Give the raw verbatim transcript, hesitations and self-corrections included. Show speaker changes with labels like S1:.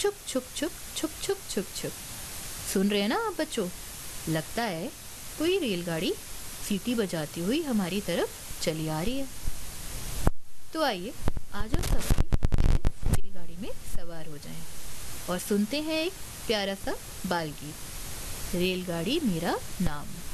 S1: छुक छुक छुक छुक छुक छुक छुक। सुन रहे हैं ना आप बच्चों? लगता है कोई रेलगाड़ी सीटी बजाती हुई हमारी तरफ चली आ रही है। तो आइए आज हम सब रेलगाड़ी में सवार हो जाएं और सुनते हैं एक प्यारा सा बाल गीत, रेलगाड़ी मेरा नाम।